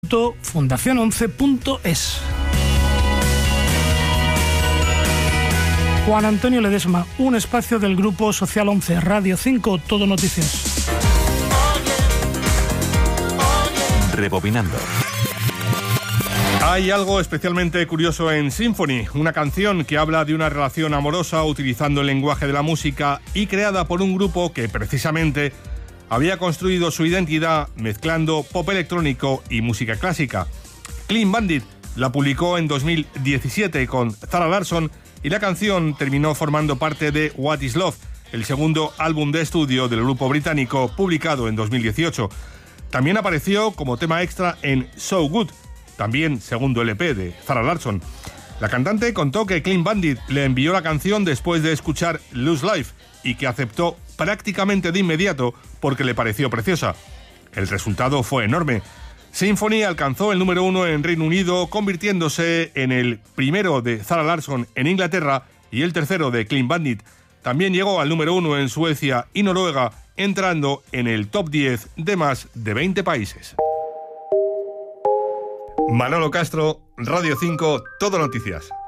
www.fundacion11.es. Juan Antonio Ledesma, un espacio del Grupo Social 11, Radio 5, Todo Noticias. Rebobinando. Hay algo especialmente curioso en Symphony, una canción que habla de una relación amorosa utilizando el lenguaje de la música y creada por un grupo que precisamente había construido su identidad mezclando pop electrónico y música clásica. Clean Bandit la publicó en 2017 con Zara Larsson y la canción terminó formando parte de What Is Love, el segundo álbum de estudio del grupo británico publicado en 2018. También apareció como tema extra en So Good, también segundo LP de Zara Larsson. La cantante contó que Clean Bandit le envió la canción después de escuchar Loose Life y que aceptó prácticamente de inmediato porque le pareció preciosa. El resultado fue enorme. Symphony alcanzó el número 1 en Reino Unido, convirtiéndose en el primero de Zara Larsson en Inglaterra y el tercero de Clean Bandit. También llegó al número 1 en Suecia y Noruega, entrando en el top 10 de más de 20 países. Manolo Castro, Radio 5, Todo Noticias.